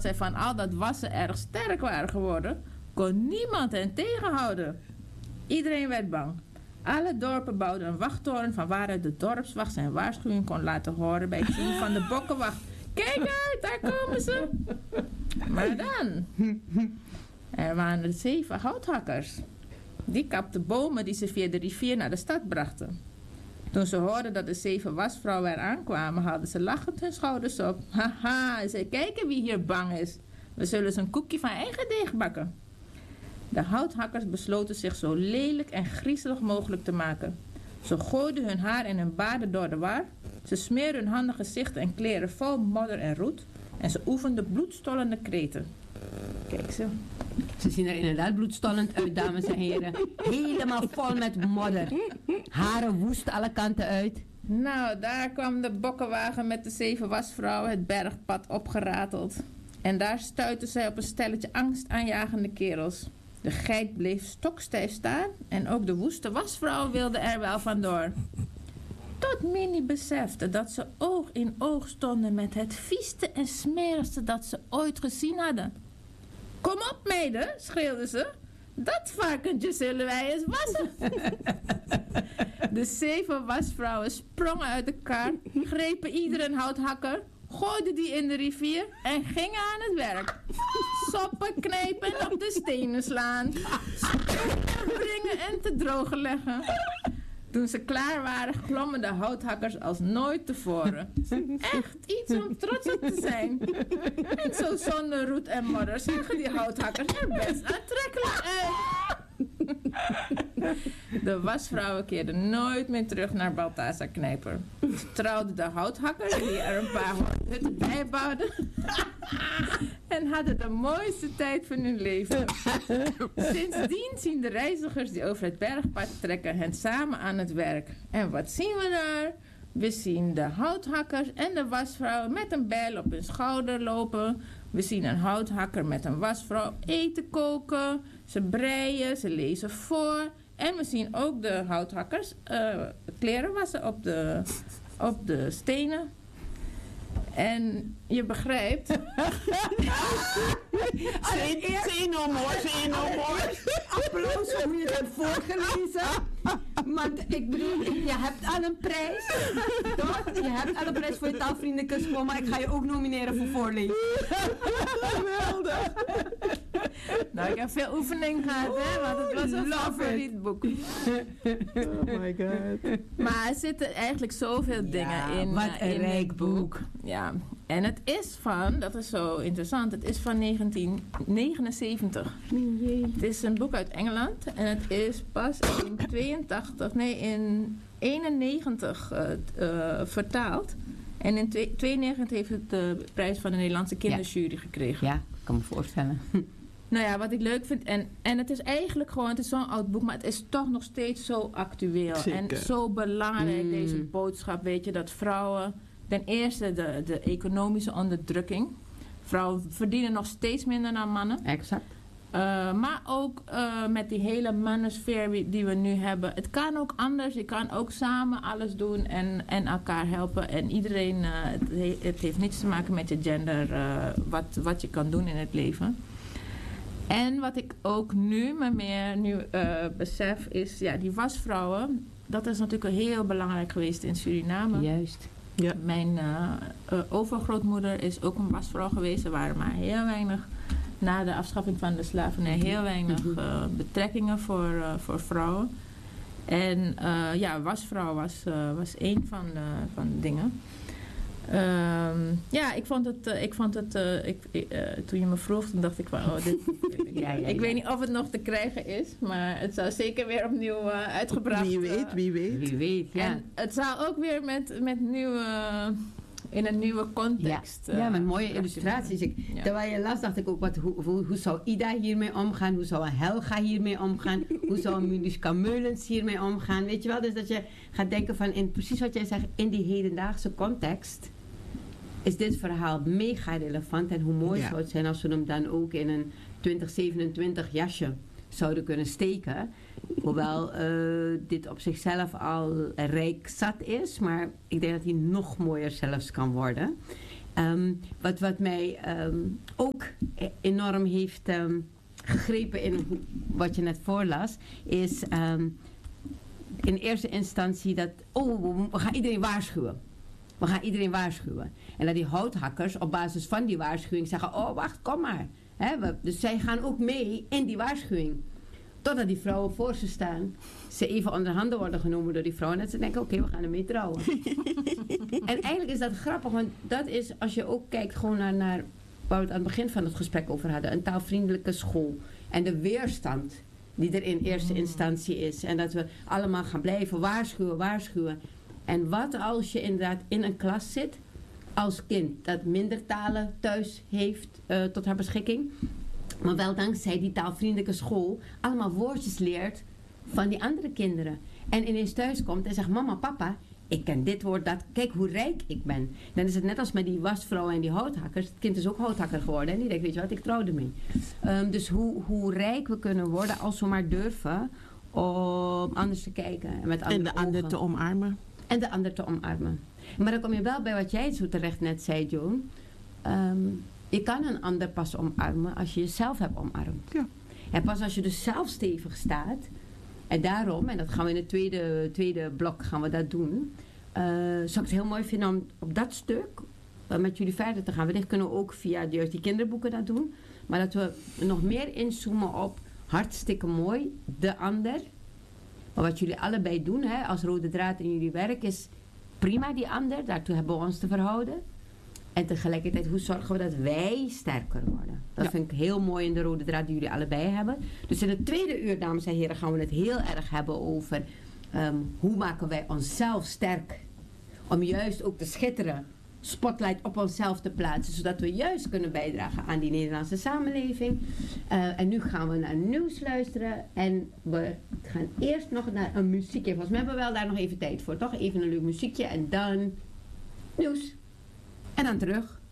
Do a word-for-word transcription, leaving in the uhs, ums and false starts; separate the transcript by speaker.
Speaker 1: zij van al dat wassen erg sterk waren geworden, kon niemand hen tegenhouden. Iedereen werd bang. Alle dorpen bouwden een wachttoren van waaruit de dorpswacht zijn waarschuwing kon laten horen bij het zien van de bokkenwacht. Kijk uit, daar komen ze! Maar dan, er waren er zeven houthakkers. Die kapten bomen die ze via de rivier naar de stad brachten. Toen ze hoorden dat de zeven wasvrouwen er aankwamen, hadden ze lachend hun schouders op. Haha, ze kijken wie hier bang is. We zullen ze een koekje van eigen deeg bakken. De houthakkers besloten zich zo lelijk en griezelig mogelijk te maken. Ze gooiden hun haar en hun baarden door de war. Ze smeerden hun handen, gezichten en kleren vol modder en roet. En ze oefenden bloedstollende kreten. Kijk zo.
Speaker 2: Ze zien er inderdaad bloedstollend uit, dames en heren. Helemaal vol met modder. Haren woest alle kanten uit.
Speaker 1: Nou, daar kwam de bokkenwagen met de zeven wasvrouwen het bergpad opgerateld. En daar stuitten zij op een stelletje angstaanjagende kerels. De geit bleef stokstijf staan en ook de woeste wasvrouw wilde er wel vandoor. Tot Minnie besefte dat ze oog in oog stonden met het vieste en smerigste dat ze ooit gezien hadden. Kom op, meiden, schreeuwde ze. Dat varkentje zullen wij eens wassen. De zeven wasvrouwen sprongen uit de kar, grepen ieder een houthakker, gooiden die in de rivier en gingen aan het werk. Soppen knijpen en op de stenen slaan. Stoppen brengen en te drogen leggen. Toen ze klaar waren, glommen de houthakkers als nooit tevoren. Echt iets om trots op te zijn. En zo zonder roet en modder zagen die houthakkers er best aantrekkelijk uit. De wasvrouwen keerden nooit meer terug naar Balthazar Knijper. Ze trouwden de houthakkers die er een paar hutten bij bouwden. En hadden de mooiste tijd van hun leven. Sindsdien zien de reizigers die over het bergpad trekken hen samen aan het werk. En wat zien we daar? We zien de houthakkers en de wasvrouw met een bijl op hun schouder lopen. We zien een houthakker met een wasvrouw eten koken. Ze breien, ze lezen voor. En we zien ook de houthakkers uh, kleren wassen op de, op de stenen. En je begrijpt...
Speaker 3: Say no more, say no more.
Speaker 2: Applaus voor hoe je het hebt voorgelezen. Want ik bedoel, je hebt al een prijs. Toch? Je hebt al een prijs voor je taalvriendelijke maar ik ga je ook nomineren voor voorlezen.
Speaker 3: Geweldig.
Speaker 1: Nou, ik heb veel oefening gehad, hè, want het was een favoriet boek.
Speaker 3: Oh my god.
Speaker 1: Maar er zitten eigenlijk zoveel dingen
Speaker 2: Ja,
Speaker 1: in,
Speaker 2: wat
Speaker 1: uh,
Speaker 2: een
Speaker 1: in
Speaker 2: rijk
Speaker 1: dit boek. Ja, en het is van, dat is zo interessant, het is van negentien negenenzeventig. Het is een boek uit Engeland en het is pas in tweeëntachtig, nee in eenennegentig uh, uh, vertaald. En in tweeënnegentig heeft het de prijs van de Nederlandse kinderjury ja. gekregen.
Speaker 2: Ja, ik kan me voorstellen.
Speaker 1: Nou ja, wat ik leuk vind, en, en het is eigenlijk gewoon, het is zo'n oud boek, maar het is toch nog steeds zo actueel.
Speaker 3: Zeker.
Speaker 1: En zo belangrijk,
Speaker 2: Mm.
Speaker 1: deze boodschap, weet je, dat vrouwen, ten eerste de, de economische onderdrukking. Vrouwen verdienen nog steeds minder dan mannen.
Speaker 2: Exact.
Speaker 1: Uh, maar ook uh, met die hele mannensfeer die we nu hebben. Het kan ook anders. Je kan ook samen alles doen en, en elkaar helpen. En iedereen, uh, het, he, het heeft niets te maken met je gender, uh, wat, wat je kan doen in het leven. En wat ik ook nu me meer nu, uh, besef is, ja, die wasvrouwen, dat is natuurlijk heel belangrijk geweest in Suriname.
Speaker 2: Juist.
Speaker 3: Ja.
Speaker 1: Mijn uh, uh, overgrootmoeder is ook een wasvrouw geweest. Er waren maar heel weinig, na de afschaffing van de slavernij, heel weinig uh, betrekkingen voor, uh, voor vrouwen. En uh, ja, wasvrouw was, uh, was één van de, van de dingen. Um, ja, ik vond het, uh, ik vond het uh, ik, uh, toen je me vroeg, toen dacht ik van, oh, dit,
Speaker 2: ja, ja,
Speaker 1: ik
Speaker 2: ja.
Speaker 1: weet niet of het nog te krijgen is, maar het zou zeker weer opnieuw uh, uitgebracht
Speaker 3: Wie weet,
Speaker 1: uh,
Speaker 3: wie weet.
Speaker 2: Wie weet, ja.
Speaker 1: En het zou ook weer met, met nieuwe, in een nieuwe context.
Speaker 2: Ja, ja, met mooie
Speaker 1: uh,
Speaker 2: illustraties. Ik,
Speaker 1: ja.
Speaker 2: Terwijl je las, dacht ik ook, wat, hoe, hoe, hoe zou Ida hiermee omgaan? Hoe zou een Helga hiermee omgaan? Hoe zou een Miliska Meulens hiermee omgaan? Weet je wel, dus dat je gaat denken van, in, precies wat jij zegt, in die hedendaagse context is dit verhaal mega relevant. En hoe mooi
Speaker 3: Ja.
Speaker 2: zou het zijn als we hem dan ook in een twintig zevenentwintig jasje zouden kunnen steken. Hoewel uh, dit op zichzelf al rijk zat is, maar ik denk dat hij nog mooier zelfs kan worden. Um, wat, wat mij um, ook enorm heeft um, gegrepen in hoe, wat je net voorlas, is um, in eerste instantie dat, oh, we gaan iedereen waarschuwen. We gaan iedereen waarschuwen. En dat die houthakkers op basis van die waarschuwing zeggen, oh wacht, kom maar. He, we, dus zij gaan ook mee in die waarschuwing. Totdat die vrouwen voor ze staan, ze even onder handen worden genomen door die vrouwen. En dat ze denken, oké, okay, we gaan ermee trouwen. En eigenlijk is dat grappig, want dat is, als je ook kijkt gewoon naar, naar waar we het aan het begin van het gesprek over hadden. Een taalvriendelijke school. En de weerstand die er in eerste instantie is. En dat we allemaal gaan blijven waarschuwen, waarschuwen. En wat als je inderdaad in een klas zit, als kind dat minder talen thuis heeft uh, tot haar beschikking. Maar wel dankzij die taalvriendelijke school allemaal woordjes leert van die andere kinderen. En ineens thuis komt en zegt, mama, papa, ik ken dit woord, dat. Kijk hoe rijk ik ben. Dan is het net als met die wasvrouw en die houthakkers. Het kind is ook houthakker geworden. En die denkt, weet je wat, ik trouw ermee. Um, dus hoe, hoe rijk we kunnen worden als we maar durven om anders te kijken. En, met andere
Speaker 3: en de
Speaker 2: ogen.
Speaker 3: ander te omarmen.
Speaker 2: En de ander te omarmen. Maar dan kom je wel bij wat jij zo terecht net zei, Joan. Um, je kan een ander pas omarmen als je jezelf hebt omarmd.
Speaker 3: Ja.
Speaker 2: En pas als je dus zelf stevig staat. En daarom, en dat gaan we in het tweede, tweede blok gaan we dat doen. Uh, zou ik het heel mooi vinden om op dat stuk uh, met jullie verder te gaan. Wellicht kunnen we ook via de, die kinderboeken dat doen. Maar dat we nog meer inzoomen op hartstikke mooi, de ander. Maar wat jullie allebei doen, hè, als rode draad in jullie werk, is prima die ander. Daartoe hebben we ons te verhouden. En tegelijkertijd, hoe zorgen we dat wij sterker worden? Dat
Speaker 3: Ja.
Speaker 2: vind ik heel mooi in de rode draad die jullie allebei hebben. Dus in het tweede uur, dames en heren, gaan we het heel erg hebben over um, hoe maken wij onszelf sterk. Om juist ook te schitteren, spotlight op onszelf te plaatsen. Zodat we juist kunnen bijdragen aan die Nederlandse samenleving. Uh, en nu gaan we naar nieuws luisteren. En we gaan eerst nog naar een muziekje. Volgens mij hebben we wel daar nog even tijd voor, toch? Even een leuk muziekje en dan nieuws. En dan terug.